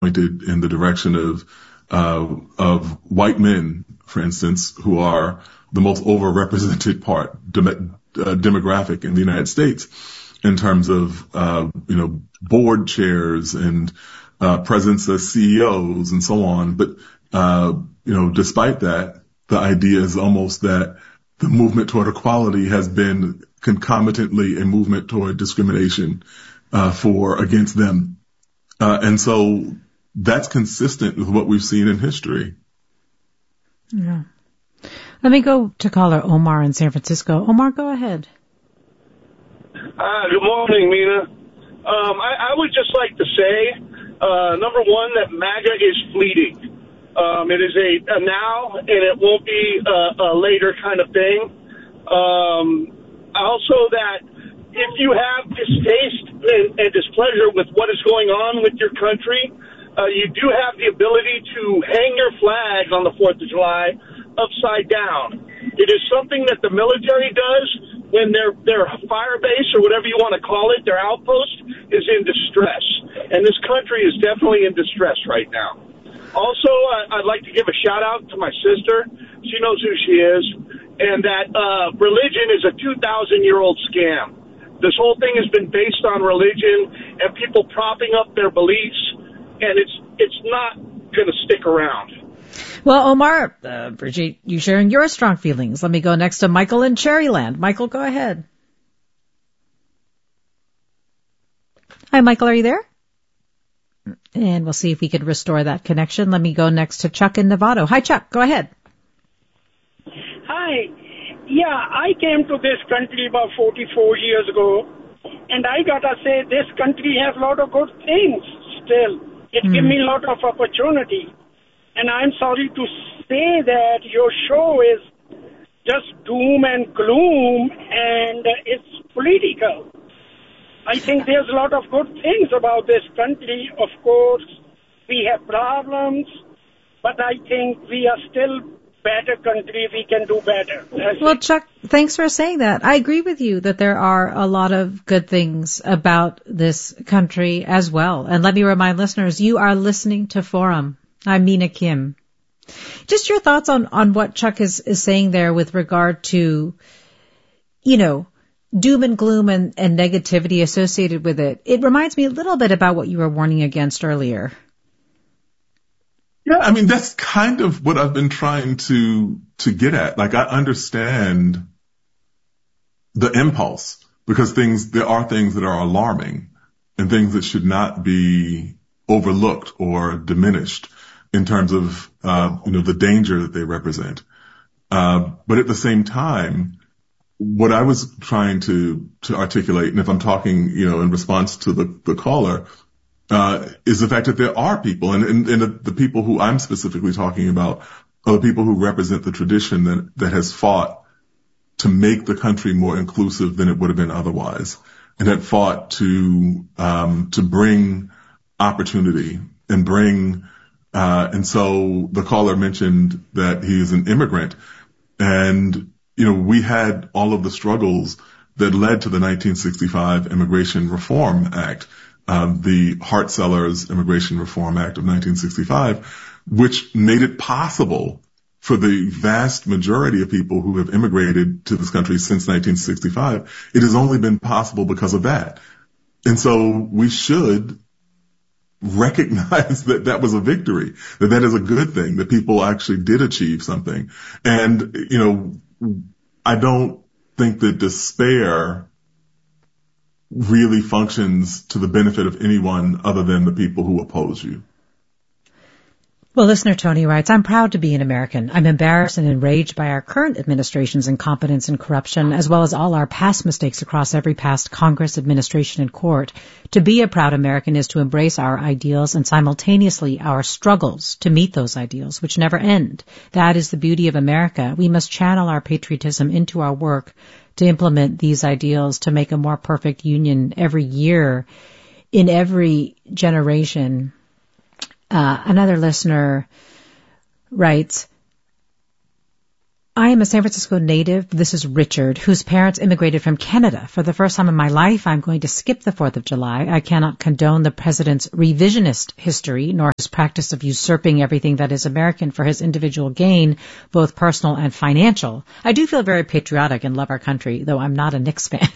pointed in the direction of white men, for instance, who are the most overrepresented demographic in the United States in terms of, board chairs and presence as CEOs and so on. But, despite that, the idea is almost that the movement toward equality has been concomitantly a movement toward discrimination against them. And so that's consistent with what we've seen in history. Yeah. Let me go to caller Omar in San Francisco. Omar, go ahead. Good morning, Mina. I would just like to say, number one, that MAGA is fleeting. It is a now, and it won't be a later kind of thing. Also, that if you have distaste and displeasure with what is going on with your country, you do have the ability to hang your flag on the 4th of July upside down. It is something that the military does when their fire base, or whatever you want to call it, their outpost, is in distress. And this country is definitely in distress right now. Also, I'd like to give a shout-out to my sister. She knows who she is. And that religion is a 2,000-year-old scam. This whole thing has been based on religion and people propping up their beliefs, and it's not going to stick around. Well, Omar, Brigitte, you sharing your strong feelings. Let me go next to Michael in Cherryland. Michael, go ahead. Hi, Michael, are you there? And we'll see if we could restore that connection. Let me go next to Chuck in Novato. Hi, Chuck, go ahead. Hi. Yeah, I came to this country about 44 years ago, and I gotta say this country has a lot of good things still. It gives me a lot of opportunity. And I'm sorry to say that your show is just doom and gloom, and it's political. I think there's a lot of good things about this country. Of course, we have problems, but I think we are still better country. We can do better. Well, Chuck, thanks for saying that. I agree with you that there are a lot of good things about this country as well. And let me remind listeners, you are listening to Forum. I'm Mina Kim. Just your thoughts on what Chuck is saying there with regard to, doom and gloom and negativity associated with it. It reminds me a little bit about what you were warning against earlier. Yeah, I mean, that's kind of what I've been trying to get at. Like, I understand the impulse because there are things that are alarming and things that should not be overlooked or diminished in terms of, the danger that they represent. But at the same time, what I was trying to articulate, and if I'm talking, in response to the caller, is the fact that there are people, and the people who I'm specifically talking about are the people who represent the tradition that has fought to make the country more inclusive than it would have been otherwise, and had fought to bring opportunity and bring, and so the caller mentioned that he is an immigrant, and we had all of the struggles that led to the 1965 Immigration Reform Act, the Hart-Sellers Immigration Reform Act of 1965, which made it possible for the vast majority of people who have immigrated to this country since 1965. It has only been possible because of that. And so we should recognize that was a victory, that is a good thing, that people actually did achieve something. And, I don't think that despair really functions to the benefit of anyone other than the people who oppose you. Well, listener Tony writes, I'm proud to be an American. I'm embarrassed and enraged by our current administration's incompetence and corruption, as well as all our past mistakes across every past Congress, administration, and court. To be a proud American is to embrace our ideals and simultaneously our struggles to meet those ideals, which never end. That is the beauty of America. We must channel our patriotism into our work to implement these ideals, to make a more perfect union every year, in every generation. Another listener writes, I am a San Francisco native. This is Richard, whose parents immigrated from Canada. For the first time in my life, I'm going to skip the 4th of July. I cannot condone the president's revisionist history, nor his practice of usurping everything that is American for his individual gain, both personal and financial. I do feel very patriotic and love our country, though I'm not a Knicks fan.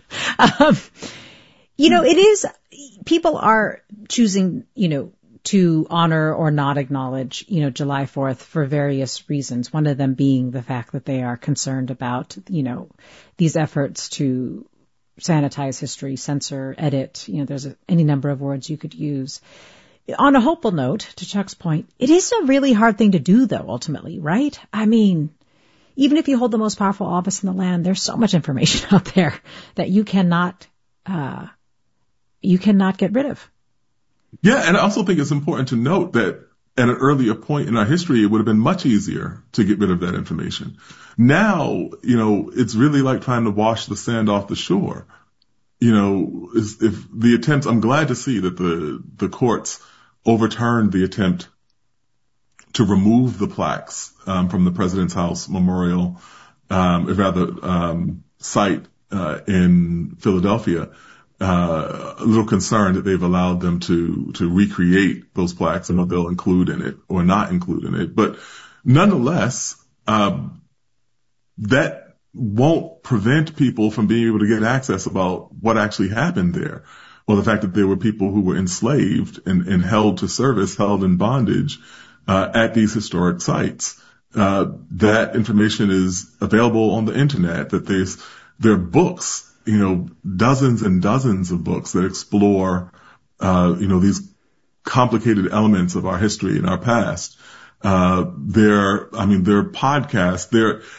It is, people are choosing, to honor or not acknowledge, July 4th for various reasons. One of them being the fact that they are concerned about, these efforts to sanitize history, censor, edit. There's any number of words you could use. On a hopeful note, to Chuck's point, it is a really hard thing to do, though, ultimately, right? I mean, even if you hold the most powerful office in the land, there's so much information out there that you cannot get rid of. Yeah, and I also think it's important to note that at an earlier point in our history, it would have been much easier to get rid of that information. Now, it's really like trying to wash the sand off the shore. If the attempts, I'm glad to see that the courts overturned the attempt to remove the plaques from the President's House Memorial, site in Philadelphia. A little concerned that they've allowed them to recreate those plaques and what they'll include in it or not include in it. But nonetheless, that won't prevent people from being able to get access about what actually happened there. Well, the fact that there were people who were enslaved and held to service, held in bondage, at these historic sites. That information is available on the internet, that there are books, dozens and dozens of books that explore, these complicated elements of our history and our past. There are podcasts.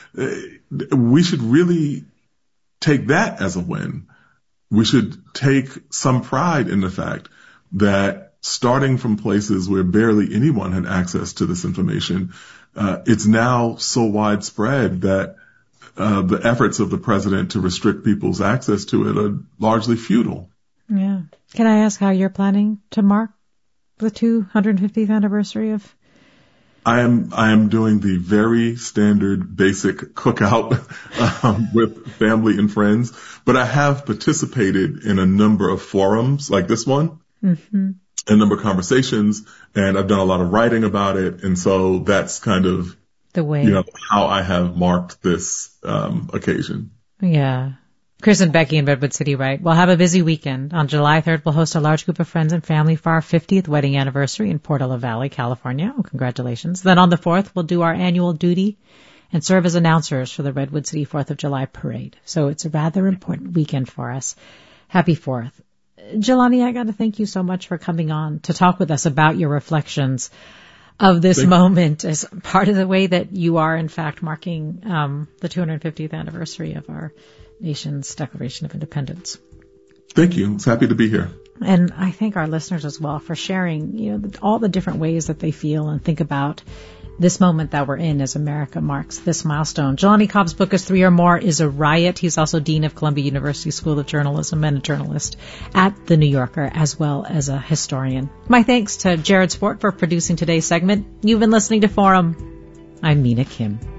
We should really take that as a win. We should take some pride in the fact that starting from places where barely anyone had access to this information, it's now so widespread that the efforts of the president to restrict people's access to it are largely futile. Yeah. Can I ask how you're planning to mark the 250th anniversary of? I am doing the very standard basic cookout with family and friends, but I have participated in a number of forums like this one, a number of conversations, and I've done a lot of writing about it, and so that's kind of the way, how I have marked this occasion. Yeah. Chris and Becky in Redwood City write, we'll have a busy weekend. On July 3rd, we'll host a large group of friends and family for our 50th wedding anniversary in Portola Valley, California. Well, congratulations. Then on the 4th, we'll do our annual duty and serve as announcers for the Redwood City 4th of July parade. So it's a rather important weekend for us. Happy 4th. Jelani, I got to thank you so much for coming on to talk with us about your reflections of this moment as part of the way that you are, in fact, marking the 250th anniversary of our nation's Declaration of Independence. Thank you. It's happy to be here. And I thank our listeners as well for sharing, all the different ways that they feel and think about this moment that we're in as America marks this milestone. Jelani Cobb's book is 3 or More is a riot. He's also Dean of Columbia University School of Journalism and a journalist at The New Yorker, as well as a historian. My thanks to Jared Sport for producing today's segment. You've been listening to Forum. I'm Mina Kim.